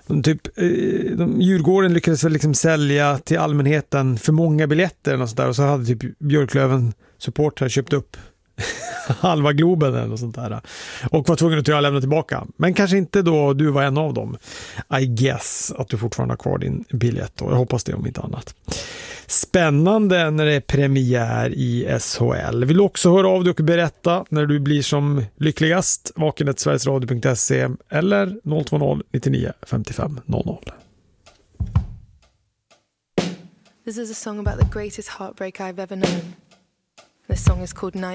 Djurgården lyckades väl liksom sälja till allmänheten för många biljetter och, sånt där, och så hade typ Björklöven supportrar köpt upp halva Globen eller något sånt där och var tvungen att lämna tillbaka. Men kanske inte då du var en av dem. I guess att du fortfarande har kvar din biljett, och jag hoppas det om inte annat. Spännande när det är premiär i SHL. Vill du också höra av dig och berätta när du blir som lyckligast? vaken@sverigesradio.se eller 020 99 55 00. This is a song about the greatest heartbreak I've ever known. This song is called Night